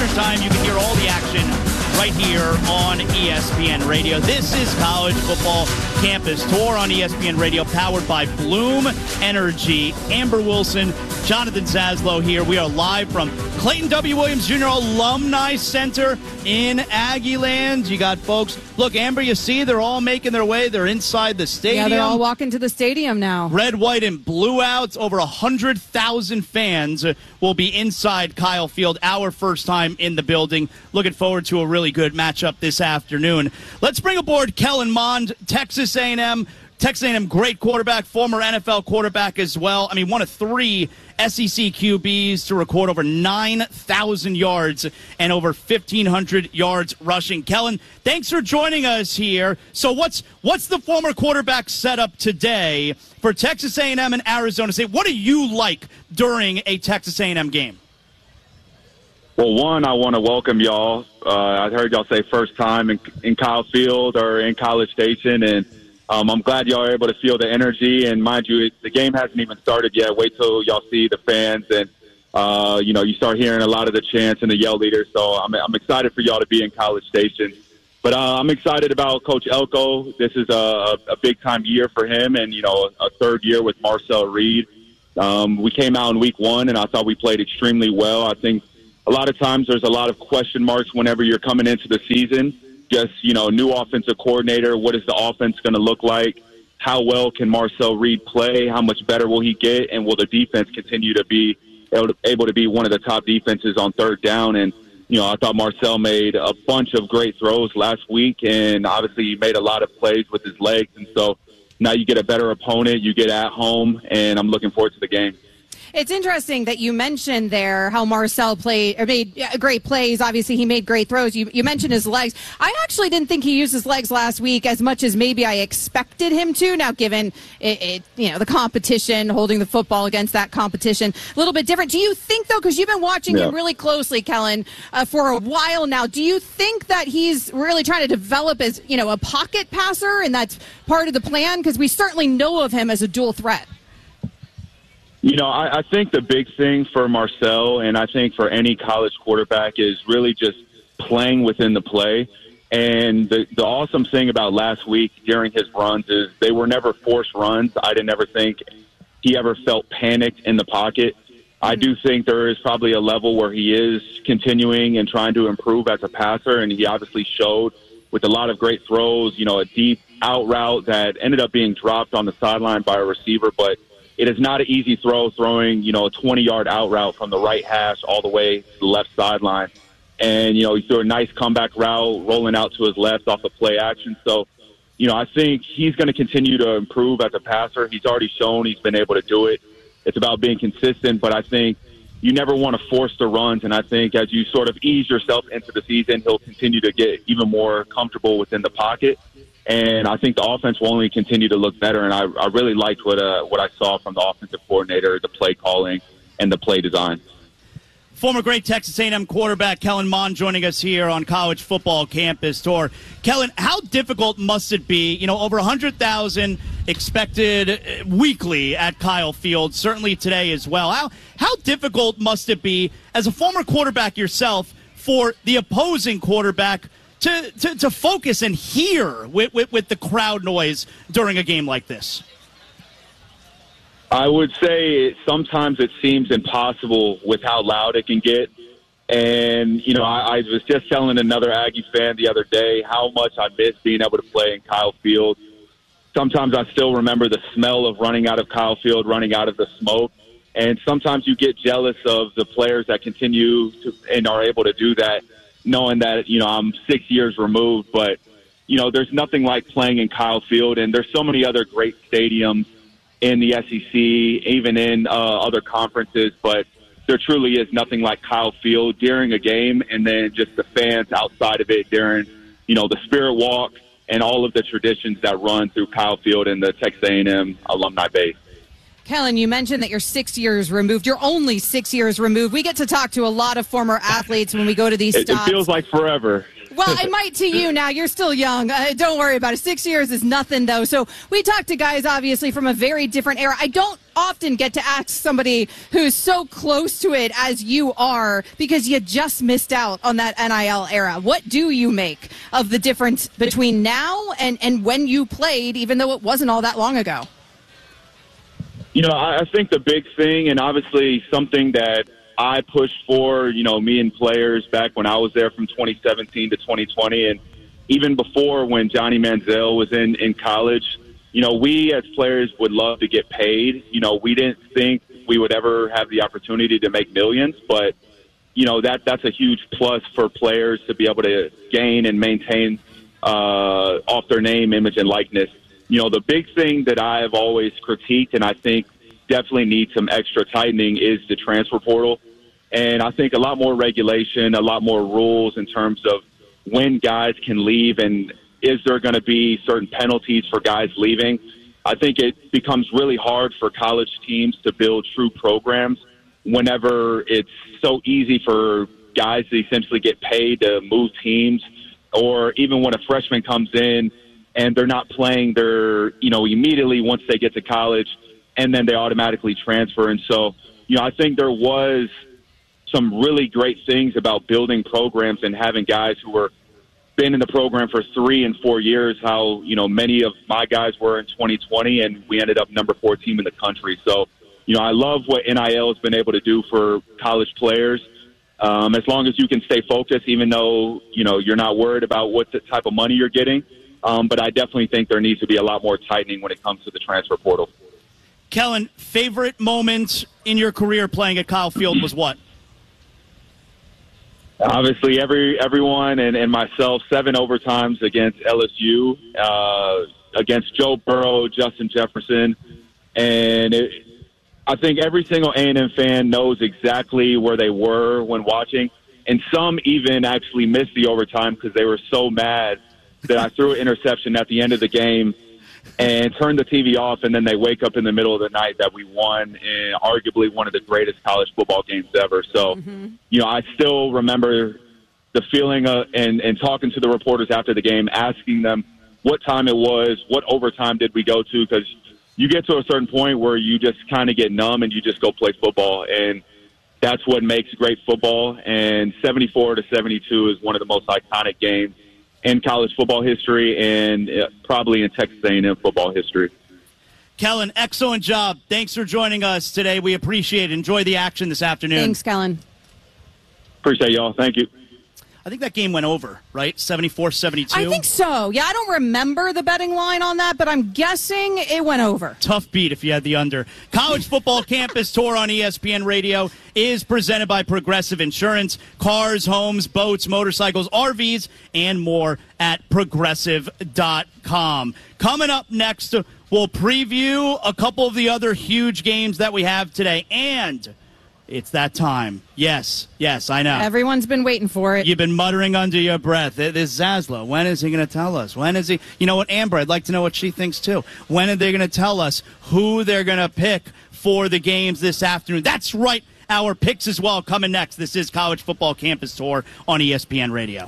Eastern Time. You can hear all the action right here on ESPN Radio. This is College Football Campus Tour on ESPN Radio, powered by Bloom Energy. Amber Wilson, Jonathan Zaslow here. We are live from Clayton W. Williams Jr. Alumni Center in Aggieland. You got folks. Look, Amber, you see they're all making their way. They're inside the stadium. Yeah, they're all walking to the stadium now. Red, white, and blue outs. Over 100,000 fans will be inside Kyle Field. Our first time in the building. Looking forward to a really good matchup this afternoon. Let's bring aboard Kellen Mond, Texas A&M. Texas A&M, great quarterback, former NFL quarterback as well. I mean, one of 3 SEC QBs to record over 9,000 yards and over 1,500 yards rushing. Kellen, thanks for joining us here. So what's the former quarterback setup today for Texas A&M and Arizona State? What do you like during a Texas A&M game? Well, one, I want to welcome y'all. I heard y'all say first time in Kyle Field or in College Station, and I'm glad y'all are able to feel the energy. And mind you, the game hasn't even started yet. Wait till y'all see the fans, and you start hearing a lot of the chants and the yell leaders. So I'm excited for y'all to be in College Station. But I'm excited about Coach Elko. This is a big time year for him, and a third year with Marcel Reed. We came out in week 1, and I thought we played extremely well. I think a lot of times there's a lot of question marks whenever you're coming into the season. Just, new offensive coordinator. What is the offense going to look like? How well can Marcel Reed play? How much better will he get? And will the defense continue to be able to be one of the top defenses on third down? And, I thought Marcel made a bunch of great throws last week, and obviously he made a lot of plays with his legs. And so now you get a better opponent. You get at home, and I'm looking forward to the game. It's interesting that you mentioned there how Marcel made great plays. Obviously, he made great throws. You mentioned his legs. I actually didn't think he used his legs last week as much as maybe I expected him to. Now, given the competition, holding the football against that competition, a little bit different. Do you think, though, because you've been watching him really closely, Kellen, for a while now, do you think that he's really trying to develop as, a pocket passer, and that's part of the plan? Because we certainly know of him as a dual threat. I think the big thing for Marcel, and I think for any college quarterback, is really just playing within the play. And the awesome thing about last week during his runs is they were never forced runs. I didn't ever think he ever felt panicked in the pocket. I do think there is probably a level where he is continuing and trying to improve as a passer, and he obviously showed with a lot of great throws, a deep out route that ended up being dropped on the sideline by a receiver, but it is not an easy throwing, a 20-yard out route from the right hash all the way to the left sideline. And, he threw a nice comeback route rolling out to his left off of play action. So, I think he's going to continue to improve as a passer. He's already shown he's been able to do it. It's about being consistent, but I think you never want to force the runs. And I think as you sort of ease yourself into the season, he'll continue to get even more comfortable within the pocket. And I think the offense will only continue to look better. And I really liked what I saw from the offensive coordinator, the play calling, and the play design. Former great Texas A&M quarterback Kellen Mond joining us here on College Football Campus Tour. Kellen, how difficult must it be? Over 100,000 expected weekly at Kyle Field, certainly today as well. How difficult must it be as a former quarterback yourself for the opposing quarterback to focus and hear with the crowd noise during a game like this? I would say sometimes it seems impossible with how loud it can get. And, I was just telling another Aggie fan the other day how much I miss being able to play in Kyle Field. Sometimes I still remember the smell of running out of Kyle Field, running out of the smoke. And sometimes you get jealous of the players that continue to and are able to do that, knowing that, I'm 6 years removed, but, there's nothing like playing in Kyle Field. And there's so many other great stadiums in the SEC, even in other conferences, but there truly is nothing like Kyle Field during a game, and then just the fans outside of it during, the Spirit Walk and all of the traditions that run through Kyle Field and the Texas A&M alumni base. Kellen, you mentioned that you're 6 years removed. You're only 6 years removed. We get to talk to a lot of former athletes when we go to these stops. It feels like forever. Well, I might to you now. You're still young. Don't worry about it. 6 years is nothing, though. So we talk to guys, obviously, from a very different era. I don't often get to ask somebody who's so close to it as you are, because you just missed out on that NIL era. What do you make of the difference between now and when you played, even though it wasn't all that long ago? I think the big thing, and obviously something that I pushed for, me and players back when I was there from 2017 to 2020, and even before when Johnny Manziel was in college, we as players would love to get paid. We didn't think we would ever have the opportunity to make millions, but, that's a huge plus for players to be able to gain and maintain off their name, image, and likeness. The big thing that I've always critiqued, and I think definitely needs some extra tightening, is the transfer portal. And I think a lot more regulation, a lot more rules in terms of when guys can leave, and is there going to be certain penalties for guys leaving. I think it becomes really hard for college teams to build true programs whenever it's so easy for guys to essentially get paid to move teams, or even when a freshman comes in and they're not playing their, immediately once they get to college, and then they automatically transfer. And so, I think there was some really great things about building programs and having guys who were been in the program for 3 and 4 years, how, many of my guys were in 2020, and we ended up number 4 team in the country. So, I love what NIL has been able to do for college players. As long as you can stay focused, even though, you're not worried about what type of money you're getting. But I definitely think there needs to be a lot more tightening when it comes to the transfer portal. Kellen, favorite moment in your career playing at Kyle Field was what? Obviously, everyone and myself, 7 overtimes against LSU, against Joe Burrow, Justin Jefferson. And I think every single A&M fan knows exactly where they were when watching. And some even actually missed the overtime because they were so mad that I threw an interception at the end of the game and turned the TV off, and then they wake up in the middle of the night that we won in arguably one of the greatest college football games ever. So, I still remember the feeling and talking to the reporters after the game, asking them what time it was, what overtime did we go to, because you get to a certain point where you just kind of get numb and you just go play football, and that's what makes great football. And 74-72 is one of the most iconic games in college football history, and probably in Texas A&M football history. Kellen, excellent job. Thanks for joining us today. We appreciate it. Enjoy the action this afternoon. Thanks, Kellen. Appreciate y'all. Thank you. I think that game went over, right? 74-72? I think so. Yeah, I don't remember the betting line on that, but I'm guessing it went over. Tough beat if you had the under. College Football Campus Tour on ESPN Radio is presented by Progressive Insurance. Cars, homes, boats, motorcycles, RVs, and more at Progressive.com. Coming up next, we'll preview a couple of the other huge games that we have today. And it's that time. Yes, I know. Everyone's been waiting for it. You've been muttering under your breath. This Zaslow, when is he going to tell us? When is he? You know what, Amber, I'd like to know what she thinks, too. When are they going to tell us who they're going to pick for the games this afternoon? That's right. Our picks as well coming next. This is College Football Campus Tour on ESPN Radio.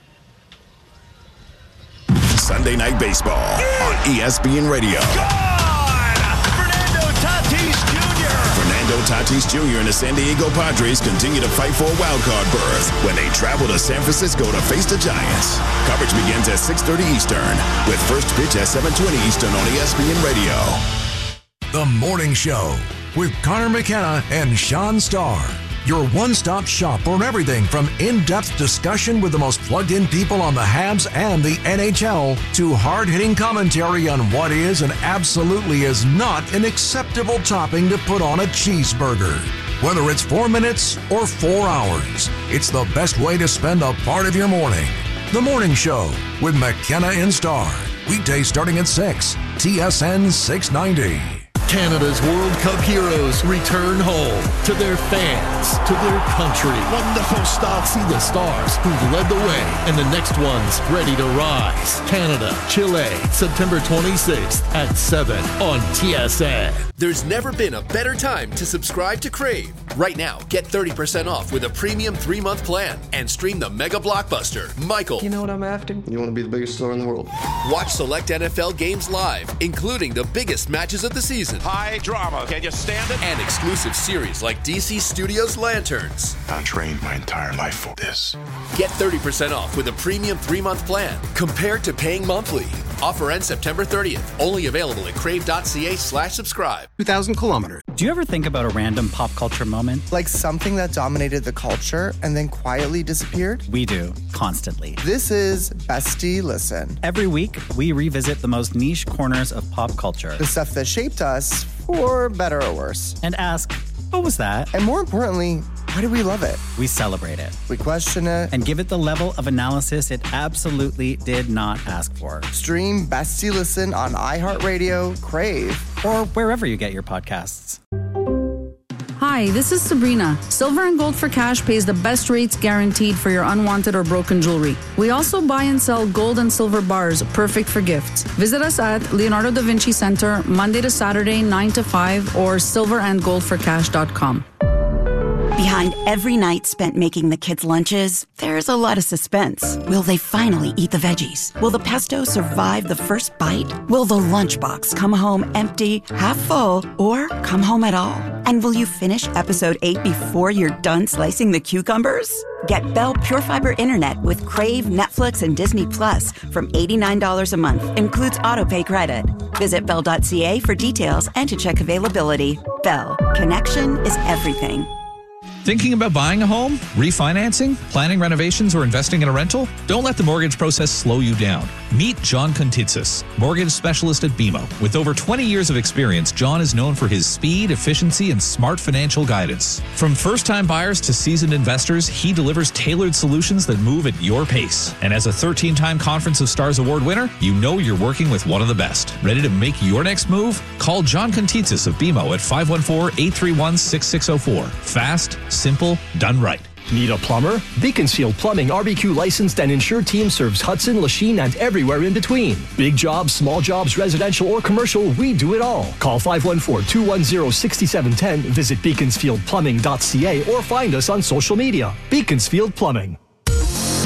Sunday Night Baseball on ESPN Radio. Fernando Tatis Jr. and the San Diego Padres continue to fight for a wild-card berth when they travel to San Francisco to face the Giants. Coverage begins at 6:30 Eastern, with first pitch at 7:20 Eastern on ESPN Radio. The Morning Show with Connor McKenna and Sean Starr. Your one-stop shop for everything from in-depth discussion with the most plugged-in people on the Habs and the NHL to hard-hitting commentary on what is and absolutely is not an acceptable topping to put on a cheeseburger. Whether it's 4 minutes or 4 hours, it's the best way to spend a part of your morning. The Morning Show with McKenna and Starr. Weekdays starting at 6, TSN 690. Canada's World Cup heroes return home to their fans, to their country. Wonderful start. See the stars who've led the way and the next ones ready to rise. Canada, Chile, September 26th at 7 on TSN. There's never been a better time to subscribe to Crave. Right now, get 30% off with a premium 3-month plan and stream the mega blockbuster, Michael. You know what I'm after? You want to be the biggest star in the world. Watch select NFL games live, including the biggest matches of the season. High drama. Can you stand it? And exclusive series like DC Studios Lanterns. I trained my entire life for this. Get 30% off with a premium 3-month plan compared to paying monthly. Offer ends September 30th. Only available at crave.ca/subscribe. 2,000 kilometers. Do you ever think about a random pop culture moment? Like something that dominated the culture and then quietly disappeared? We do, constantly. This is Bestie Listen. Every week, we revisit the most niche corners of pop culture. The stuff that shaped us, for better or worse. And ask, what was that? And more importantly, why do we love it? We celebrate it. We question it. And give it the level of analysis it absolutely did not ask for. Stream Bestie Listen on iHeartRadio, Crave, or wherever you get your podcasts. Hi, this is Sabrina. Silver and Gold for Cash pays the best rates guaranteed for your unwanted or broken jewelry. We also buy and sell gold and silver bars, perfect for gifts. Visit us at Leonardo da Vinci Center, Monday to Saturday, 9 to 5, or silverandgoldforcash.com. Behind every night spent making the kids' lunches, there's a lot of suspense. Will they finally eat the veggies? Will the pesto survive the first bite? Will the lunchbox come home empty, half full, or come home at all? And will you finish episode 8 before you're done slicing the cucumbers? Get Bell Pure Fiber Internet with Crave, Netflix, and Disney Plus from $89 a month. Includes autopay credit. Visit Bell.ca for details and to check availability. Bell. Connection is everything. Thinking about buying a home, refinancing, planning renovations, or investing in a rental? Don't let the mortgage process slow you down. Meet John Contitsis, mortgage specialist at BMO. With over 20 years of experience, John is known for his speed, efficiency, and smart financial guidance. From first-time buyers to seasoned investors, he delivers tailored solutions that move at your pace. And as a 13-time Conference of Stars Award winner, you know you're working with one of the best. Ready to make your next move? Call John Contitsis of BMO at 514-831-6604. Fast, simple, done right. Need a plumber? Beaconsfield Plumbing RBQ licensed and insured team serves Hudson, Lachine, and everywhere in between. Big jobs, small jobs, residential or commercial, we do it all. Call 514-210-6710, visit beaconsfieldplumbing.ca or find us on social media. Beaconsfield Plumbing.